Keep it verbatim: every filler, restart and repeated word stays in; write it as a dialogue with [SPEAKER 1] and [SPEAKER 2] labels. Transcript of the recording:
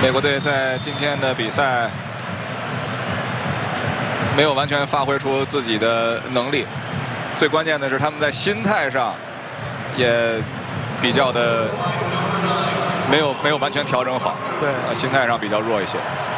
[SPEAKER 1] 美国队在今天的比赛没有完全发挥出自己的能力，最关键的是他们在心态上也比较的没有没有完全调整好，
[SPEAKER 2] 对，
[SPEAKER 1] 心态上比较弱一些。